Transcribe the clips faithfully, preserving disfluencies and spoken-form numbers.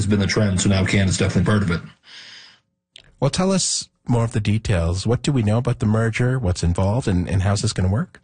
been the trend. So now Canada's definitely part of it. Well, tell us more of the details. What do we know about the merger? What's involved, and, and how's this going to work?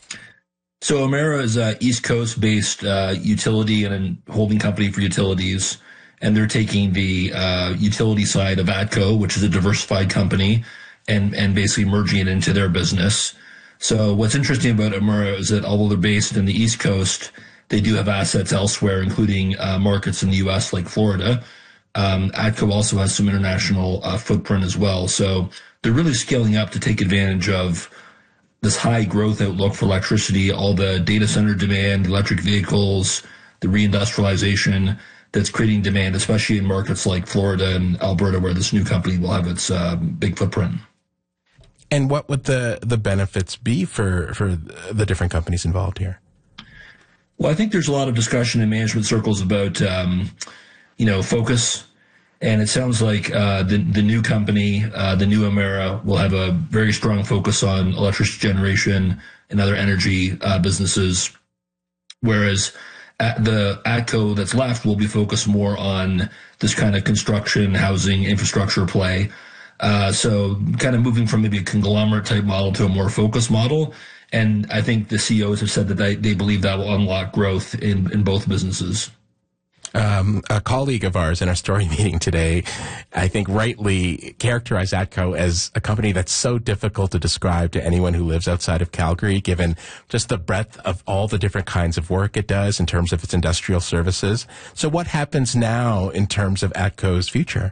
So Emera is a East Coast-based uh, utility and a holding company for utilities, and they're taking the uh, utility side of ATCO, which is a diversified company, and, and basically merging it into their business. So what's interesting about Emera is that although they're based in the East Coast, they do have assets elsewhere, including uh, markets in the U S like Florida. Um, ATCO also has some international uh, footprint as well. So they're really scaling up to take advantage of this high growth outlook for electricity, all the data center demand, electric vehicles, the reindustrialization that's creating demand, especially in markets like Florida and Alberta, where this new company will have its uh, big footprint. And what would the, the benefits be for, for the different companies involved here? Well, I think there's a lot of discussion in management circles about, um, you know, focus. And it sounds like uh, the the new company, uh, the new Emera, will have a very strong focus on electricity generation and other energy uh, businesses, whereas at the ATCO that's left will be focused more on this kind of construction, housing, infrastructure play. Uh, so kind of moving from maybe a conglomerate type model to a more focused model. And I think the C E Os have said that they, they believe that will unlock growth in, in both businesses. Um, a colleague of ours in our story meeting today, I think rightly characterized ATCO as a company that's so difficult to describe to anyone who lives outside of Calgary, given just the breadth of all the different kinds of work it does in terms of its industrial services. So what happens now in terms of ATCO's future?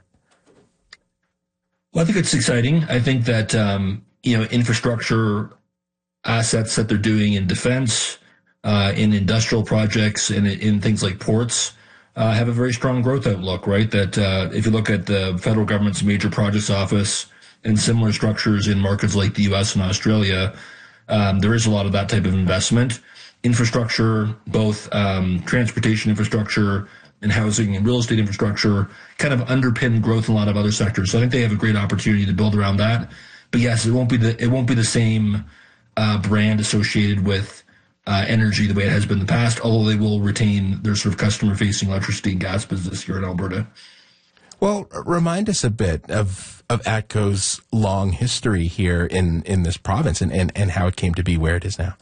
Well, I think it's exciting. I think that, um, you know, infrastructure assets that they're doing in defense, uh, in industrial projects, and in, in things like ports, Uh, have a very strong growth outlook, right? That uh, if you look at the federal government's major projects office and similar structures in markets like the U S and Australia, um, there is a lot of that type of investment. Infrastructure, both um, transportation infrastructure and housing and real estate infrastructure, kind of underpin growth in a lot of other sectors. So I think they have a great opportunity to build around that. But yes, it won't be the it won't be the same uh, brand associated with Uh, energy the way it has been in the past, although they will retain their sort of customer-facing electricity and gas business here in Alberta. Well, remind us a bit of, of ATCO's long history here in, in this province and, and, and how it came to be where it is now.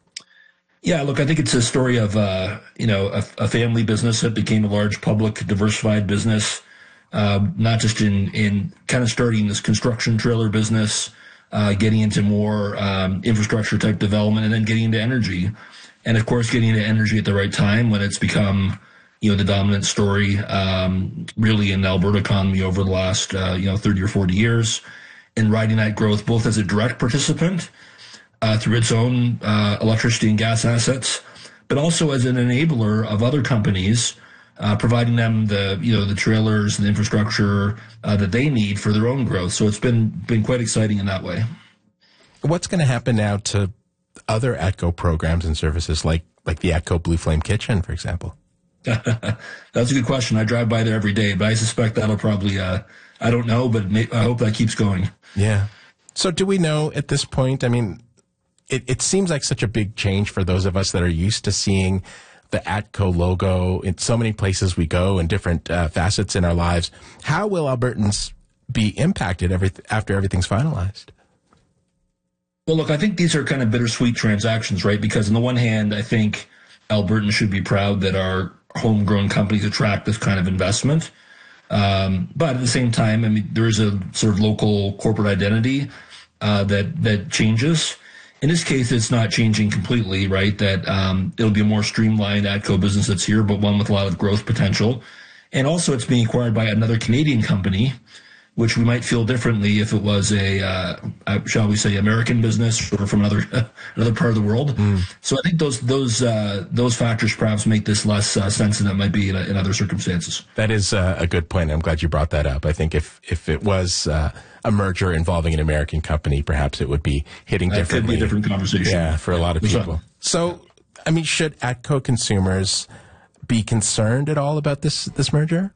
Yeah, look, I think it's a story of, uh, you know, a, a family business that became a large public diversified business, uh, not just in, in kind of starting this construction trailer business, Uh, getting into more um, infrastructure type development, and then getting into energy. And of course, getting into energy at the right time when it's become, you know, the dominant story um, really in the Alberta economy over the last, uh, you know, thirty or forty years, and riding that growth both as a direct participant uh, through its own uh, electricity and gas assets, but also as an enabler of other companies, Uh, providing them the, you know, the trailers and the infrastructure uh, that they need for their own growth. So it's been been quite exciting in that way. What's going to happen now to other ATCO programs and services like, like the ATCO Blue Flame Kitchen, for example? That's a good question. I drive by there every day, but I suspect that'll probably, uh, I don't know, but may, I hope that keeps going. Yeah. So do we know at this point, I mean, it, it seems like such a big change for those of us that are used to seeing the ATCO logo in so many places we go and different uh, facets in our lives. How will Albertans be impacted every, after everything's finalized? Well, look, I think these are kind of bittersweet transactions, right? Because on the one hand, I think Albertans should be proud that our homegrown companies attract this kind of investment. Um, but at the same time, I mean, there is a sort of local corporate identity uh, that that changes. In this case, it's not changing completely, right? That um, it'll be a more streamlined ATCO business that's here, but one with a lot of growth potential. And also it's being acquired by another Canadian company, which we might feel differently if it was a, uh, uh, shall we say, American business or from another uh, another part of the world. Mm. So I think those those uh, those factors perhaps make this less uh, sensitive than it might be in, in other circumstances. That is uh, a good point. I'm glad you brought that up. I think if if it was uh, a merger involving an American company, perhaps it would be hitting that differently. Could be a different conversation. Yeah, for a lot of people. So, I mean, should ATCO consumers be concerned at all about this this merger?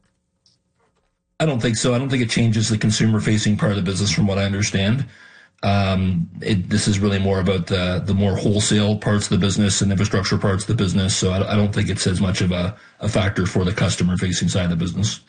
I don't think so. I don't think it changes the consumer-facing part of the business, from what I understand. Um, it, this is really more about the the more wholesale parts of the business and infrastructure parts of the business. So I, I don't think it's as much of a, a factor for the customer-facing side of the business.